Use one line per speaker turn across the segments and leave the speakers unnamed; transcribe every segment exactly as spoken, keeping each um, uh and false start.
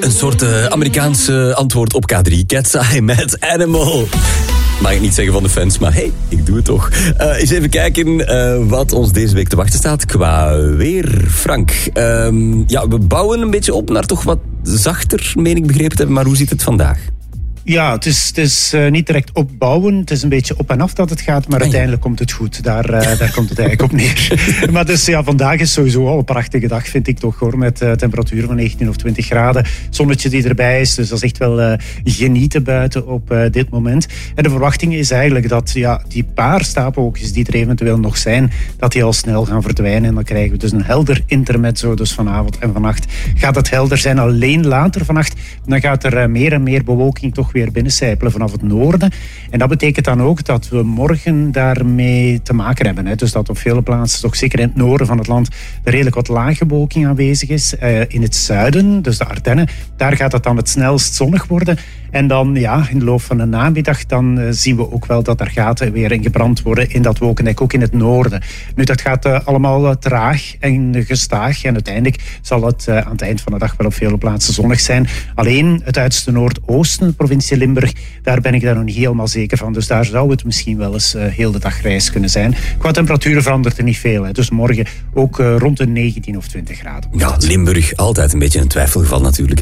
Een soort uh, Amerikaanse antwoord op K drie. Cat's Eye met Animal. Mag ik niet zeggen van de fans, maar hey, ik doe het toch. Uh, eens even kijken uh, wat ons deze week te wachten staat qua weer. Frank, um, ja, we bouwen een beetje op naar toch wat zachter, meen ik begrepen te hebben. Maar hoe zit het vandaag?
Ja, het is, het is uh, niet direct opbouwen. Het is een beetje op en af dat het gaat, maar uiteindelijk komt het goed. Daar, uh, daar komt het eigenlijk op neer. Maar dus ja, vandaag is sowieso al een prachtige dag, vind ik toch hoor. Met uh, temperatuur van negentien of twintig graden. Zonnetje die erbij is, dus dat is echt wel uh, genieten buiten op uh, dit moment. En de verwachting is eigenlijk dat ja, die paar stapelwolkjes die er eventueel nog zijn, dat die al snel gaan verdwijnen. En dan krijgen we dus een helder intermezzo. Dus vanavond en vannacht gaat het helder zijn. Alleen later vannacht, dan gaat er uh, meer en meer bewolking toch weer binnencijpelen vanaf het noorden. En dat betekent dan ook dat we morgen daarmee te maken hebben. Hè. Dus dat op vele plaatsen, toch zeker in het noorden van het land, er redelijk wat lage bewolking aanwezig is. Uh, in het zuiden, dus de Ardennen, daar gaat het dan het snelst zonnig worden. En dan, ja, in de loop van de namiddag, dan uh, zien we ook wel dat er gaten weer in gebrand worden in dat wolkendek, ook in het noorden. Nu, dat gaat uh, allemaal uh, traag en gestaag. En uiteindelijk zal het uh, aan het eind van de dag wel op vele plaatsen zonnig zijn. Alleen het uiterste noordoosten, de provincie Limburg, daar ben ik daar nog niet helemaal zeker van. Dus daar zou het misschien wel eens uh, heel de dag grijs kunnen zijn. Qua temperaturen verandert er niet veel. Hè. Dus morgen ook uh, rond de negentien of twintig graden.
Ja, Limburg, altijd een beetje een twijfelgeval natuurlijk.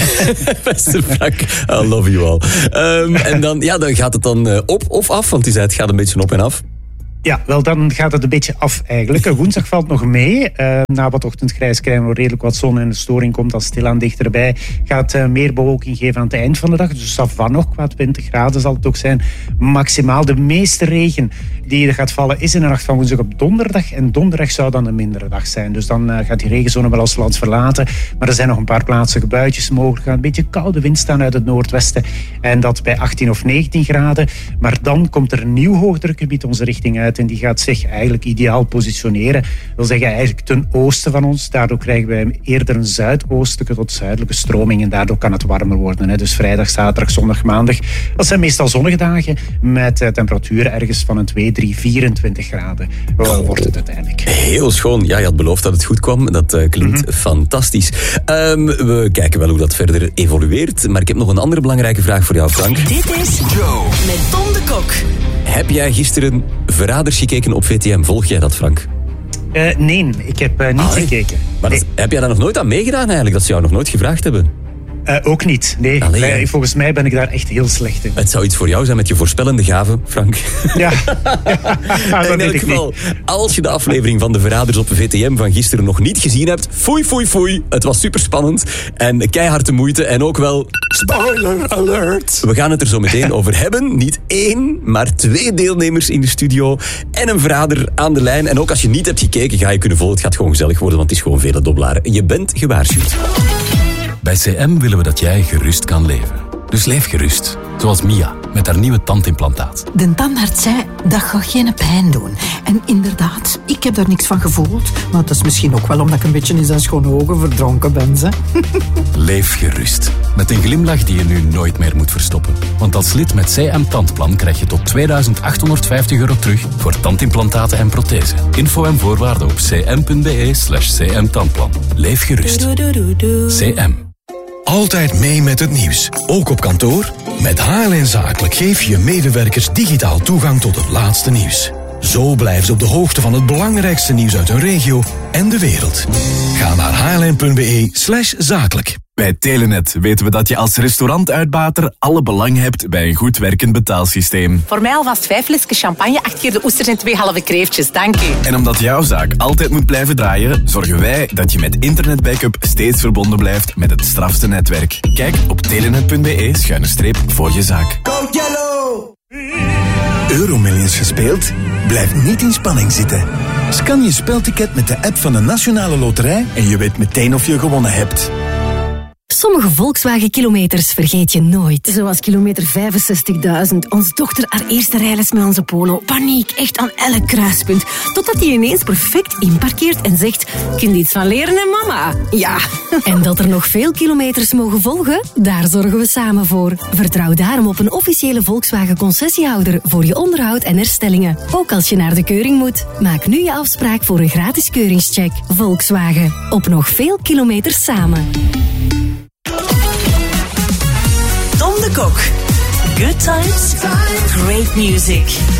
Beste Frank, I love you all. Um, en dan, ja, dan gaat het dan uh, op of af? Want die zei het gaat een beetje op en af.
Ja, wel dan gaat het een beetje af eigenlijk. Woensdag valt nog mee. Uh, na wat ochtendgrijs krijgen we redelijk wat zon en de storing komt dan stilaan dichterbij. Gaat uh, meer bewolking geven aan het eind van de dag. Dus dat van nog qua twintig graden zal het ook zijn. Maximaal de meeste regen die er gaat vallen is in de nacht van woensdag op donderdag. En donderdag zou dan een mindere dag zijn. Dus dan uh, gaat die regenzone wel als land verlaten. Maar er zijn nog een paar plaatselijke buitjes mogelijk. Er gaat een beetje koude wind staan uit het noordwesten. En dat bij achttien of negentien graden. Maar dan komt er een nieuw hoogdrukgebied onze richting uit. En die gaat zich eigenlijk ideaal positioneren. Dat wil zeggen eigenlijk ten oosten van ons. Daardoor krijgen wij eerder een zuidoostelijke tot zuidelijke stroming. En daardoor kan het warmer worden. Hè. Dus vrijdag, zaterdag, zondag, maandag. Dat zijn meestal zonnige dagen. Met uh, temperaturen ergens van een twee, drie, vierentwintig graden. Oh, wordt het uiteindelijk.
Heel schoon. Ja, je had beloofd dat het goed kwam. Dat uh, klinkt mm-hmm. fantastisch. Um, we kijken wel hoe dat verder evolueert. Maar ik heb nog een andere belangrijke vraag voor jou, Frank.
Dit is Joe met Tom de Kok.
Heb jij gisteren Verraders gekeken op V T M? Volg jij dat, Frank?
Uh, nee, ik heb uh, niet ah, gekeken.
Maar
nee.
dat, heb jij daar nog nooit aan meegedaan eigenlijk? Dat ze jou nog nooit gevraagd hebben?
Uh, ook niet, nee. Allee, Wij, volgens mij ben ik daar echt heel slecht in.
Het zou iets voor jou zijn met je voorspellende gaven, Frank. Ja,
ja
in elk geval, als je de aflevering van de Verraders op V T M van gisteren nog niet gezien hebt, foei, foei, foei. Het was superspannend en keiharde moeite en ook wel... Spoiler alert! We gaan het er zo meteen over hebben. Niet één, maar twee deelnemers in de studio en een verrader aan de lijn. En ook als je niet hebt gekeken, ga je kunnen volgen. Het gaat gewoon gezellig worden, want het is gewoon vele doblaren. Je bent gewaarschuwd.
Bij C M willen we dat jij gerust kan leven. Dus leef gerust. Zoals Mia, met haar nieuwe tandimplantaat.
De tandarts zei, dat gaat geen pijn doen. En inderdaad, ik heb daar niks van gevoeld. Maar dat is misschien ook wel omdat ik een beetje in zijn schone ogen verdronken ben. Ze.
Leef gerust. Met een glimlach die je nu nooit meer moet verstoppen. Want als lid met C M Tandplan krijg je tot tweeduizend achthonderdvijftig euro terug voor tandimplantaten en prothesen. Info en voorwaarden op cm.be slash cmtandplan. Leef gerust. C M.
Altijd mee met het nieuws, ook op kantoor? Met H L N Zakelijk geef je medewerkers digitaal toegang tot het laatste nieuws. Zo blijven ze op de hoogte van het belangrijkste nieuws uit hun regio en de wereld. Ga naar hln.be slash zakelijk.
Bij Telenet weten we dat je als restaurantuitbater alle belang hebt bij een goed werkend betaalsysteem.
Voor mij alvast vijf flesjes champagne, acht keer de oesters en twee halve kreeftjes, dank u.
En omdat jouw zaak altijd moet blijven draaien, zorgen wij dat je met internetbackup steeds verbonden blijft met het strafste netwerk. Kijk op telenet.be schuine streep voor je zaak.
Go Yellow! Euromillions gespeeld? Blijf niet in spanning zitten. Scan je spelticket met de app van de Nationale Loterij en je weet meteen of je gewonnen hebt.
Sommige Volkswagen-kilometers vergeet je nooit. Zoals kilometer vijfenzestigduizend. Onze dochter haar eerste rijles met onze Polo. Paniek, echt aan elk kruispunt. Totdat hij ineens perfect inparkeert en zegt... Kun je iets van leren, hè, mama? Ja. En dat er nog veel kilometers mogen volgen? Daar zorgen we samen voor. Vertrouw daarom op een officiële Volkswagen-concessiehouder... voor je onderhoud en herstellingen. Ook als je naar de keuring moet. Maak nu je afspraak voor een gratis keuringscheck. Volkswagen. Op nog veel kilometers samen.
de Kok. Good times, great music.